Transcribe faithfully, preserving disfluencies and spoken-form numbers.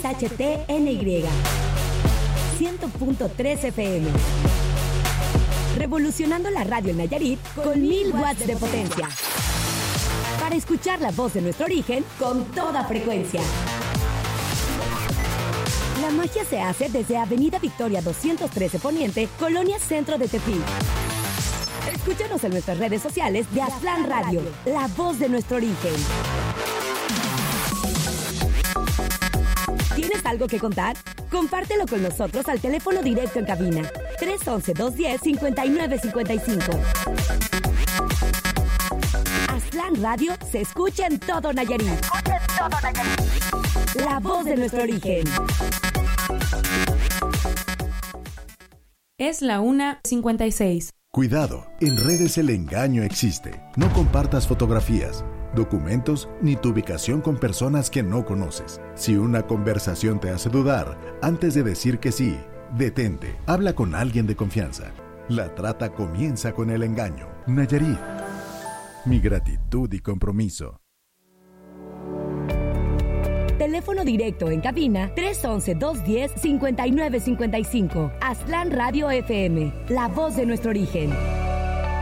H T N Y cien punto tres F M. Revolucionando la radio en Nayarit con mil watts de potencia. Para escuchar la voz de nuestro origen con toda frecuencia. La magia se hace desde Avenida Victoria doscientos trece Poniente, Colonia Centro de Tepic. Escúchanos en nuestras redes sociales de Aztlán Radio, la voz de nuestro origen. ¿Tienes algo que contar? Compártelo con nosotros al teléfono directo en cabina tres once, dos diez, cincuenta y nueve cincuenta y cinco. Aztlán Radio se escucha en todo Nayarit. Se escucha en todo Nayarit. La voz de nuestro origen. Es la una cincuenta y seis. Cuidado, en redes el engaño existe. No compartas fotografías, documentos ni tu ubicación con personas que no conoces. Si una conversación te hace dudar, antes de decir que sí, detente. Habla con alguien de confianza. La trata comienza con el engaño. Nayarit. Mi gratitud y compromiso. Teléfono directo en cabina tres once, dos diez, cincuenta y nueve cincuenta y cinco. Aztlán Radio F M, la voz de nuestro origen.